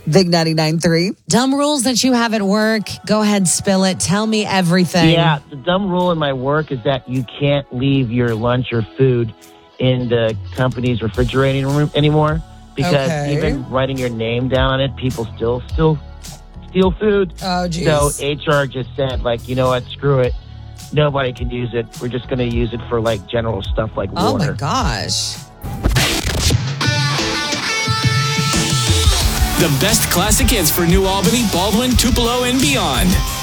Big 99.3. Dumb rules that you have at work. Go ahead, spill it. Tell me everything. Yeah, the dumb rule in my work is that you can't leave your lunch or food in the company's refrigerating room anymore. Because even writing your name down on it, people still steal food. Oh, geez. So HR just said, like, you know what, screw it. Nobody can use it. We're just going to use it for, like, general stuff like water. Oh, my gosh. The best classic hits for New Albany, Baldwin, Tupelo, and beyond.